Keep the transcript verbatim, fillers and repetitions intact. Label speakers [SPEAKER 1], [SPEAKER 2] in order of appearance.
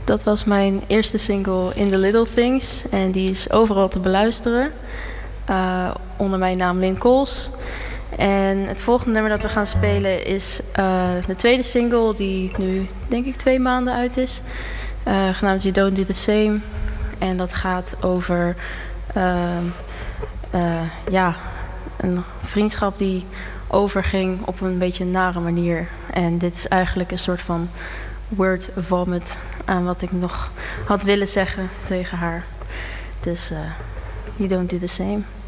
[SPEAKER 1] Dat was mijn eerste single In The Little Things. En die is overal te beluisteren. Uh, onder mijn naam Lynn Coles. En het volgende nummer dat we gaan spelen is uh, de tweede single die nu denk ik twee maanden uit is. Uh, genaamd You Don't Do The Same. En dat gaat over uh, uh, ja, een vriendschap die overging op een beetje nare manier. En dit is eigenlijk een soort van word vomit aan wat ik nog had willen zeggen tegen haar. Dus uh, You Don't Do The Same.